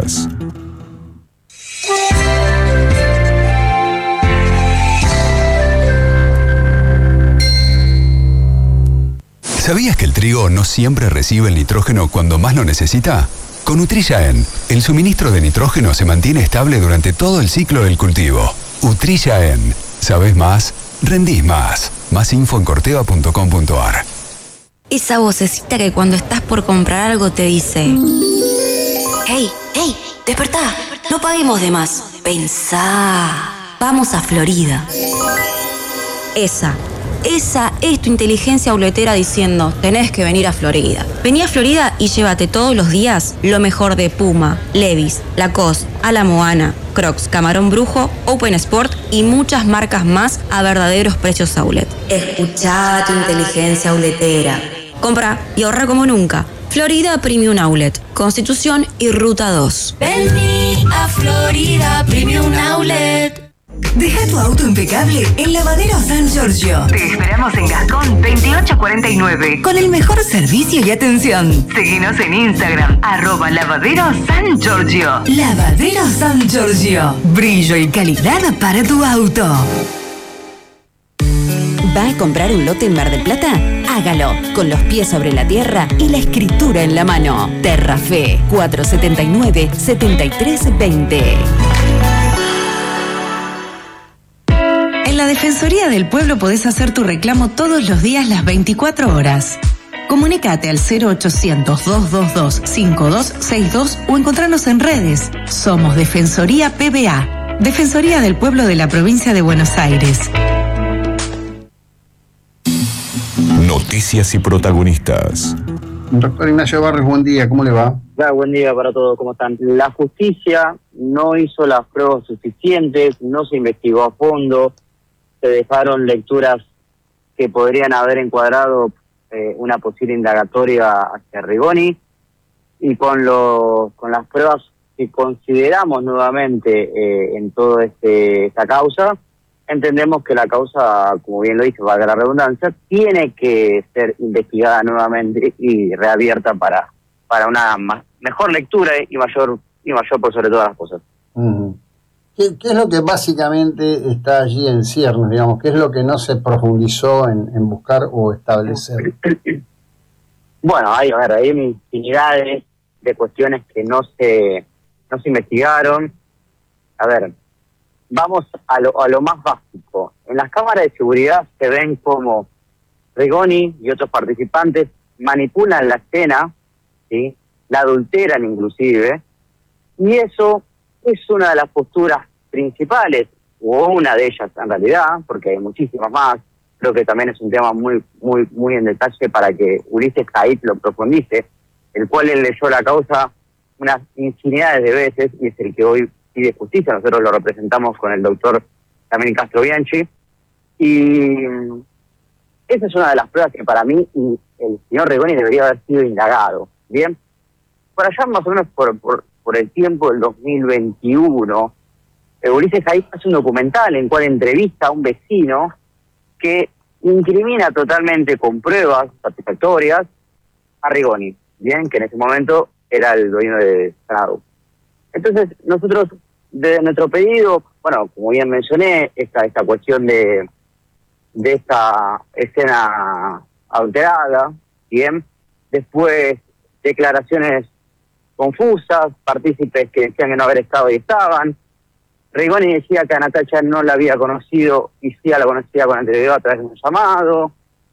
protagonistas. ¿Sabías que el trigo no siempre recibe el nitrógeno cuando más lo necesita? Con Utrilla N, el suministro de nitrógeno se mantiene estable durante todo el ciclo del cultivo. Utrilla N. ¿Sabés más? Rendís más. Más info en corteva.com.ar. Esa vocecita que cuando estás por comprar algo te dice: ¡Hey, hey! ¡Despertá! No paguemos de más. Pensá. Vamos a Florida. Esa es tu inteligencia auletera diciendo: tenés que venir a Florida. Vení a Florida y llévate todos los días lo mejor de Puma, Levi's, Lacoste, A la Moana, Crocs, Camarón Brujo, Open Sport y muchas marcas más a verdaderos precios outlet. Escuchá tu inteligencia auletera. Compra y ahorra como nunca. Florida Premium Outlet, Constitución y Ruta 2. Vení a Florida Premium Outlet. Deja tu auto impecable en Lavadero San Giorgio. Te esperamos en Gascón 2849. Con el mejor servicio y atención. Seguinos en Instagram, @Lavadero San Giorgio. Lavadero San Giorgio. Brillo y calidad para tu auto. ¿Va a comprar un lote en Mar del Plata? Hágalo, con los pies sobre la tierra y la escritura en la mano. Terrafe, 479-7320. En la Defensoría del Pueblo podés hacer tu reclamo todos los días, las 24 horas. Comunicate al 0800-222-5262 o encontrarnos en redes. Somos Defensoría PBA, Defensoría del Pueblo de la Provincia de Buenos Aires. Noticias y protagonistas. Doctor Ignacio Barrios, buen día, ¿cómo le va? Buen día para todos, ¿cómo están? La justicia no hizo las pruebas suficientes, no se investigó a fondo, se dejaron lecturas que podrían haber encuadrado una posible indagatoria hacia Rigoni, y con las pruebas que consideramos nuevamente en toda esta causa, entendemos que la causa, como bien lo dice, valga la redundancia, tiene que ser investigada nuevamente y reabierta para una mejor lectura y mayor por sobre todas las cosas. ¿Qué es lo que básicamente está allí en ciernes, digamos? ¿Qué es lo que no se profundizó en buscar o establecer? Bueno, hay infinidades de cuestiones que no se investigaron. A ver, vamos a lo más básico. En las cámaras de seguridad se ven como Rigoni y otros participantes manipulan la escena, ¿sí? La adulteran inclusive, y eso es una de las posturas principales, o una de ellas en realidad, porque hay muchísimas más. Creo que también es un tema muy muy muy en detalle para que Ulises Caid lo profundice, el cual él leyó la causa unas infinidades de veces y es el que hoy pide justicia. Nosotros lo representamos con el doctor también Castro Bianchi, y esa es una de las pruebas que para mí el señor Rigoni debería haber sido indagado. Bien, por allá más o menos por el tiempo del 2021, Ulises Caid hace un documental en el cual entrevista a un vecino que incrimina totalmente con pruebas satisfactorias a Rigoni, bien, que en ese momento era el dueño de Sanadu. Entonces, nosotros, de nuestro pedido, bueno, como bien mencioné, esta cuestión de esta escena alterada, bien, después declaraciones confusas, partícipes que decían que no haber estado y estaban. Rigoni decía que a Natacha no la había conocido y sí la conocía con anterioridad a través de un llamado.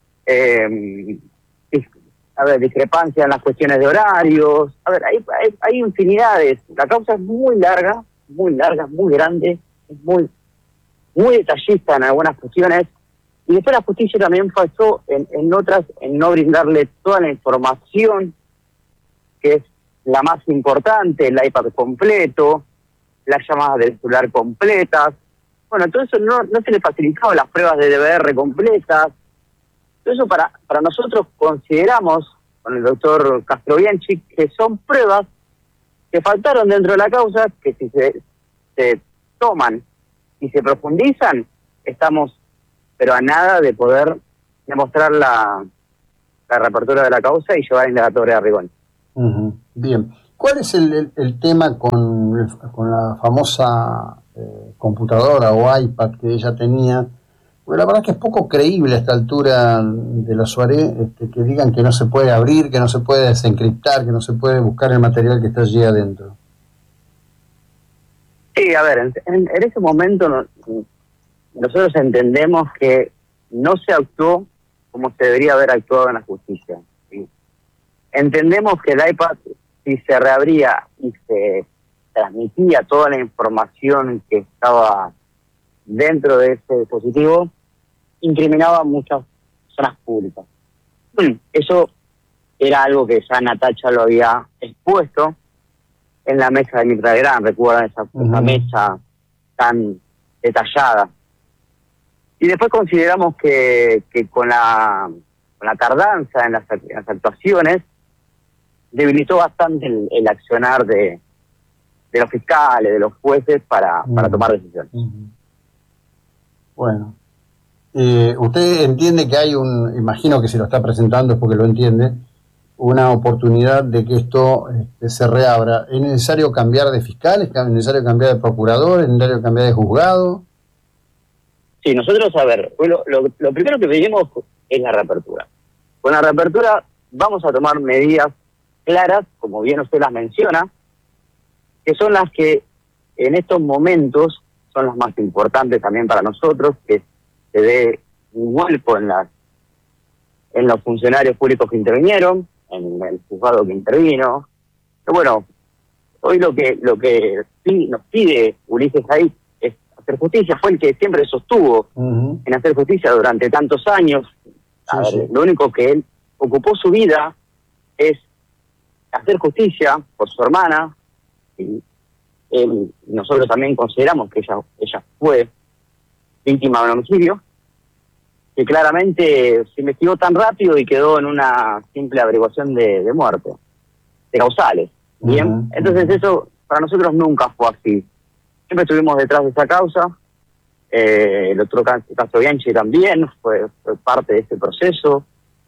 Discrepancia en las cuestiones de horarios. A ver, hay infinidades. La causa es muy larga, muy grande, es muy detallista en algunas cuestiones. Y después la justicia también falló en otras, en no brindarle toda la información que es la más importante, el iPad completo, las llamadas del celular completas. Bueno, todo eso no se le facilitaba, las pruebas de DVR completas. Todo eso para nosotros consideramos, con el doctor Castro Bianchi, que son pruebas que faltaron dentro de la causa, que si se toman y se profundizan, estamos pero a nada de poder demostrar la reapertura de la causa y llevar a indagatoria a Rigoni. Bien. ¿Cuál es el tema con la famosa computadora o iPad que ella tenía? Porque la verdad es que es poco creíble a esta altura de la Soirée que digan que no se puede abrir, que no se puede desencriptar, que no se puede buscar el material que está allí adentro. Sí, a ver, en ese momento nosotros entendemos que no se actuó como se debería haber actuado en la justicia, ¿sí? Entendemos que el iPad, si se reabría y se transmitía toda la información que estaba dentro de ese dispositivo, incriminaba muchas zonas públicas. Eso era algo que ya Natacha lo había expuesto en la mesa de Mirta Legrand, recuerdan esa mesa tan detallada. Y después consideramos que con la tardanza en las actuaciones debilitó bastante el accionar de los fiscales, de los jueces para tomar decisiones. Bueno, usted entiende que hay imagino que se lo está presentando es porque lo entiende, una oportunidad de que esto se reabra. ¿Es necesario cambiar de fiscales? ¿Es necesario cambiar de procurador? ¿Es necesario cambiar de juzgado? Sí, nosotros, a ver, lo primero que pedimos es la reapertura. Con la reapertura vamos a tomar medidas claras, como bien usted las menciona, que son las que en estos momentos son las más importantes también para nosotros, que se dé un vuelco en los funcionarios públicos que intervinieron, en el juzgado que intervino. Pero bueno, hoy lo que sí nos pide Ulises ahí es hacer justicia. Fue el que siempre sostuvo en hacer justicia durante tantos años. Lo único que él ocupó su vida es hacer justicia por su hermana, y nosotros también consideramos que ella fue víctima de un homicidio, que claramente se investigó tan rápido y quedó en una simple averiguación de muerte, de causales. Bien, entonces eso para nosotros nunca fue así. Siempre estuvimos detrás de esa causa. El otro caso Bianchi también fue parte de ese proceso.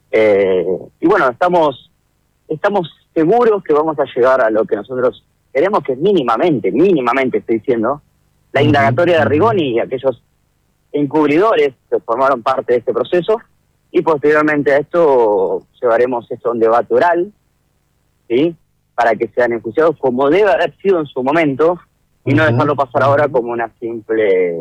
Y bueno, estamos seguros que vamos a llegar a lo que nosotros queremos, que es mínimamente estoy diciendo, la indagatoria de Rigoni y aquellos encubridores que formaron parte de este proceso, y posteriormente a esto llevaremos esto a un debate oral, ¿sí?, para que sean enjuiciados como debe haber sido en su momento, y no dejarlo pasar ahora como una simple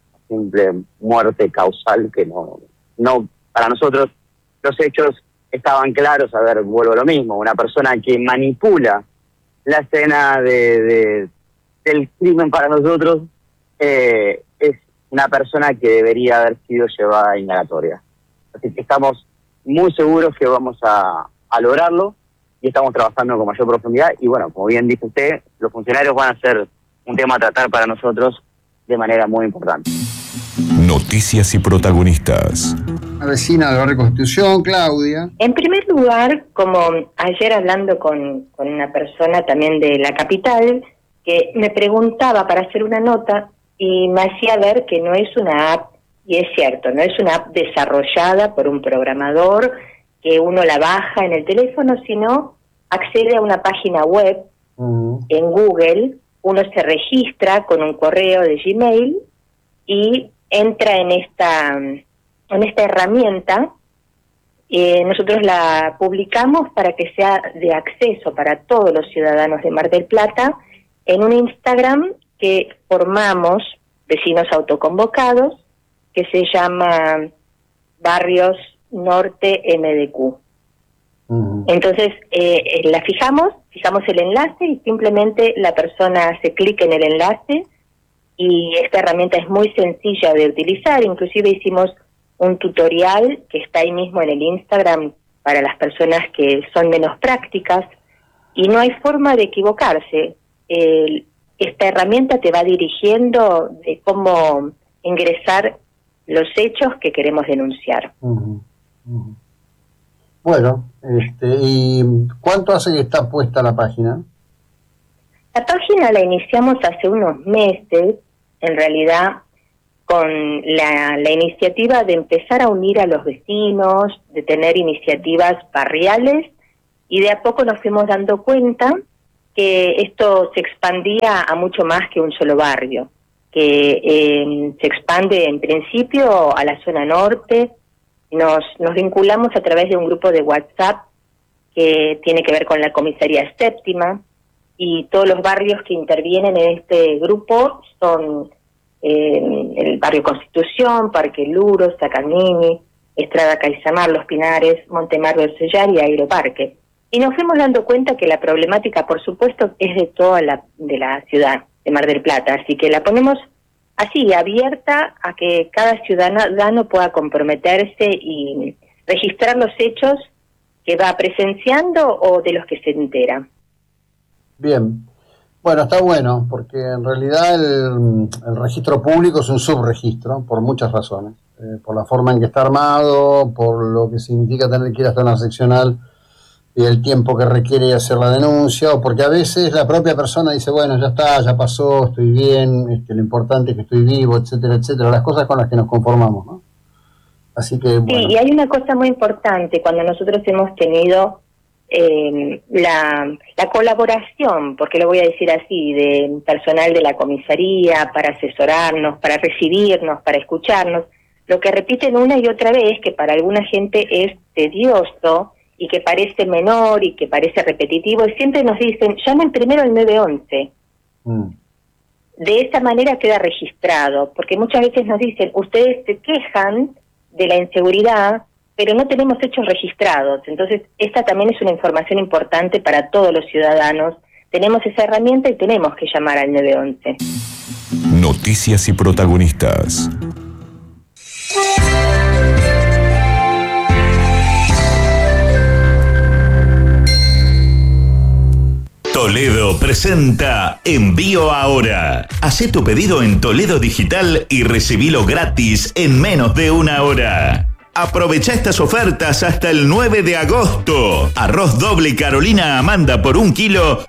muerte causal que no para nosotros los hechos estaban claros. A ver, vuelvo a lo mismo, una persona que manipula la escena del crimen para nosotros es una persona que debería haber sido llevada a indagatoria. Así que estamos muy seguros que vamos a lograrlo, y estamos trabajando con mayor profundidad. Y bueno, como bien dice usted, los funcionarios van a ser un tema a tratar para nosotros de manera muy importante. Noticias y protagonistas. La vecina de la Reconstitución, Claudia. En primer lugar, como ayer hablando con una persona también de la capital, que me preguntaba para hacer una nota y me hacía ver que no es una app, y es cierto, no es una app desarrollada por un programador que uno la baja en el teléfono, sino accede a una página web en Google, uno se registra con un correo de Gmail y entra en esta herramienta. Nosotros la publicamos para que sea de acceso para todos los ciudadanos de Mar del Plata en un Instagram que formamos, vecinos autoconvocados, que se llama Barrios Norte MDQ. Entonces la fijamos el enlace y simplemente la persona hace clic en el enlace, y esta herramienta es muy sencilla de utilizar. Inclusive hicimos un tutorial que está ahí mismo en el Instagram para las personas que son menos prácticas, y no hay forma de equivocarse. Esta herramienta te va dirigiendo de cómo ingresar los hechos que queremos denunciar. Bueno, ¿y cuánto hace que está puesta la página? La página la iniciamos hace unos meses, en realidad, con la iniciativa de empezar a unir a los vecinos, de tener iniciativas barriales, y de a poco nos fuimos dando cuenta que esto se expandía a mucho más que un solo barrio, que se expande en principio a la zona norte. Nos vinculamos a través de un grupo de WhatsApp que tiene que ver con la comisaría séptima, y todos los barrios que intervienen en este grupo son el barrio Constitución, Parque Luro, Sacanini, Estrada Caisamar, Los Pinares, Montemar del Sellar y Aeroparque. Y nos fuimos dando cuenta que la problemática, por supuesto, es de toda la ciudad de Mar del Plata, así que la ponemos así, abierta a que cada ciudadano pueda comprometerse y registrar los hechos que va presenciando o de los que se entera. Bien. Bueno, está bueno, porque en realidad el registro público es un subregistro por muchas razones. Por la forma en que está armado, por lo que significa tener que ir hasta una seccional y el tiempo que requiere hacer la denuncia, o porque a veces la propia persona dice, bueno, ya está, ya pasó, estoy bien, lo importante es que estoy vivo, etcétera, etcétera, las cosas con las que nos conformamos, ¿no? Así que, bueno. Sí, y hay una cosa muy importante, cuando nosotros hemos tenido la colaboración, porque lo voy a decir así, de personal de la comisaría para asesorarnos, para recibirnos, para escucharnos, lo que repiten una y otra vez, que para alguna gente es tedioso y que parece menor y que parece repetitivo, y siempre nos dicen, llamen primero al 911. De esa manera queda registrado, porque muchas veces nos dicen, ustedes se quejan de la inseguridad, pero no tenemos hechos registrados. Entonces, esta también es una información importante para todos los ciudadanos. Tenemos esa herramienta y tenemos que llamar al 911. Noticias y protagonistas. Toledo presenta Envío Ahora. Hacé tu pedido en Toledo Digital y recibilo gratis en menos de una hora. Aprovecha estas ofertas hasta el 9 de agosto. Arroz doble Carolina Amanda por 1 kilo,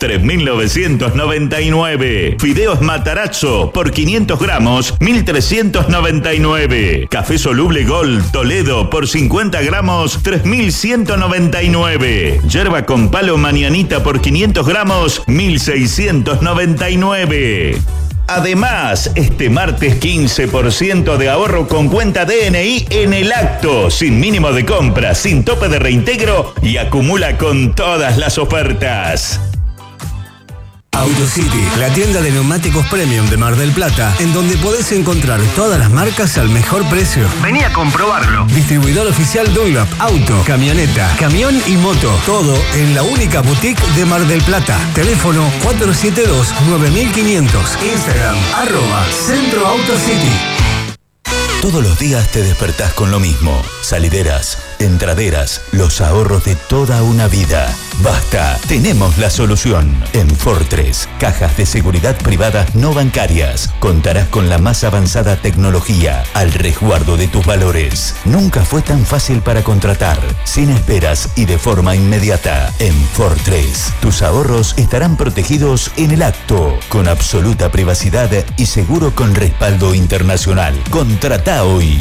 3.999. Fideos Matarazzo por 500 gramos, 1.399. Café Soluble Gold Toledo por 50 gramos, 3.199. Yerba con palo Mañanita por 500 gramos, 1.699. Además, este martes 15% de ahorro con cuenta DNI en el acto, sin mínimo de compra, sin tope de reintegro y acumula con todas las ofertas. AutoCity, la tienda de neumáticos premium de Mar del Plata, en donde podés encontrar todas las marcas al mejor precio. Vení a comprobarlo. Distribuidor oficial Dunlop, auto, camioneta, camión y moto. Todo en la única boutique de Mar del Plata. Teléfono 472-9500. Instagram, @Centro AutoCity. Todos los días te despertás con lo mismo. Salideras, entraderas, los ahorros de toda una vida. Basta, tenemos la solución. En Fortress, cajas de seguridad privadas no bancarias. Contarás con la más avanzada tecnología al resguardo de tus valores. Nunca fue tan fácil para contratar, sin esperas y de forma inmediata. En Fortress, tus ahorros estarán protegidos en el acto, con absoluta privacidad y seguro con respaldo internacional. Contrata hoy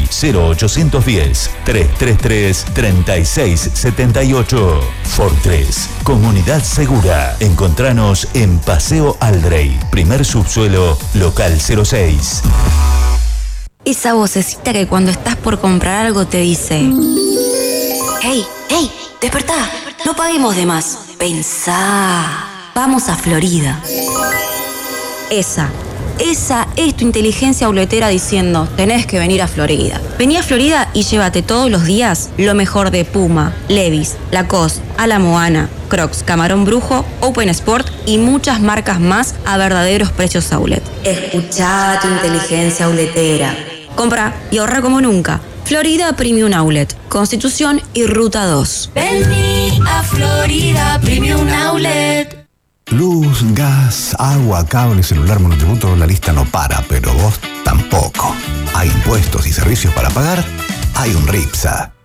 0810-333-3678. Fortress, comunidad segura. Encontranos en Paseo Aldrey, primer subsuelo, local 06. Esa vocecita que cuando estás por comprar algo te dice: ¡Hey, hey! ¡Despertá! No paguemos de más. Pensá. Vamos a Florida. Esa es tu inteligencia auletera diciendo: tenés que venir a Florida. Vení a Florida y llévate todos los días lo mejor de Puma, Levi's, Lacoste, A la Moana, Crocs, Camarón Brujo, Open Sport y muchas marcas más a verdaderos precios outlet. Escuchá tu inteligencia auletera. Compra y ahorra como nunca. Florida Premium Outlet, Constitución y Ruta 2. Vení a Florida Premium Outlet. Luz, gas, agua, cable, celular, monotributo, la lista no para, pero vos tampoco. Hay impuestos y servicios para pagar, hay un RIPSA.